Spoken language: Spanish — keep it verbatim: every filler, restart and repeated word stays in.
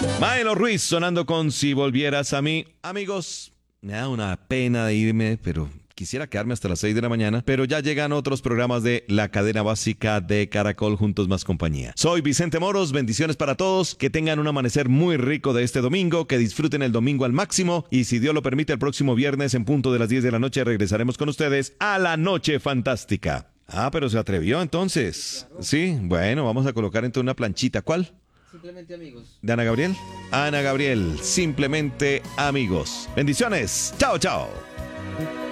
Maelo Ruiz sonando con Si volvieras a mí. Amigos, me da una pena de irme, pero quisiera quedarme hasta las seis de la mañana, pero ya llegan otros programas de la cadena básica de Caracol, Juntos Más Compañía. Soy Vicente Moros, bendiciones para todos, que tengan un amanecer muy rico de este domingo, que disfruten el domingo al máximo y si Dios lo permite el próximo viernes en punto de las diez de la noche regresaremos con ustedes a la Noche Fantástica. Ah, pero se atrevió entonces. Claro. Sí, bueno, vamos a colocar entonces una planchita. ¿Cuál? Simplemente amigos. ¿De Ana Gabriel? Ana Gabriel, simplemente amigos. Bendiciones. Chao, chao.